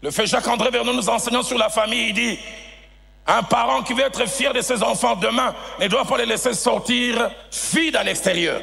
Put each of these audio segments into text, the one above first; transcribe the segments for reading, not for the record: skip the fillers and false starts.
Le fait Jacques-André Vernon nous enseignant sur la famille, il dit, un parent qui veut être fier de ses enfants demain ne doit pas les laisser sortir vides à l'extérieur.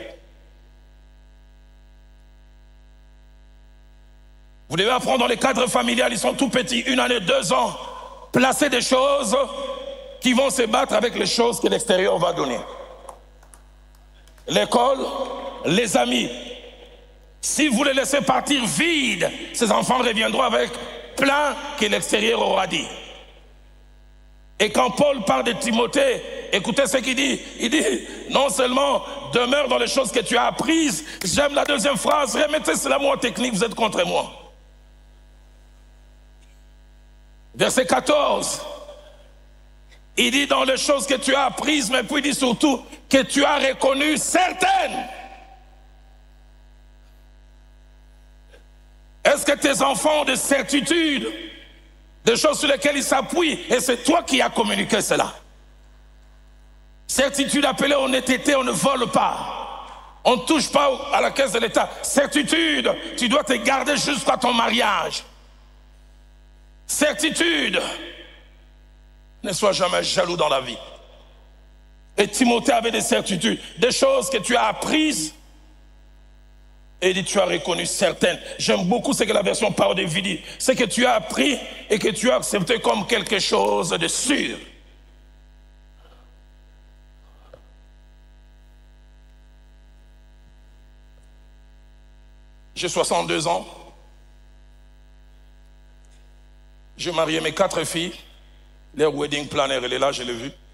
Vous devez apprendre dans les cadres familiales, ils sont tout petits, 1 année, 2 ans, placer des choses qui vont se battre avec les choses que l'extérieur va donner. L'école, les amis. Si vous les laissez partir vides, ces enfants reviendront avec plein que l'extérieur aura dit. Et quand Paul parle de Timothée, écoutez ce qu'il dit. Il dit, non seulement demeure dans les choses que tu as apprises, j'aime la deuxième phrase, remettez cela moi technique, vous êtes contre moi. Verset 14, il dit dans les choses que tu as apprises, mais puis il dit surtout que tu as reconnu certaines. Est-ce que tes enfants ont des certitudes, des choses sur lesquelles ils s'appuient, et c'est toi qui as communiqué cela? Certitude appelée honnêteté, on ne vole pas. On ne touche pas à la caisse de l'État. Certitude, tu dois te garder jusqu'à ton mariage. Certitude, ne sois jamais jaloux dans la vie. Et Timothée avait des certitudes, des choses que tu as apprises, et il dit tu as reconnu certaines. J'aime beaucoup ce que la version Parole de vie dit, c'est que tu as appris et que tu as accepté comme quelque chose de sûr. J'ai 62 ans. J'ai marié mes 4 filles. Leur wedding planner, elle est là, je l'ai vu.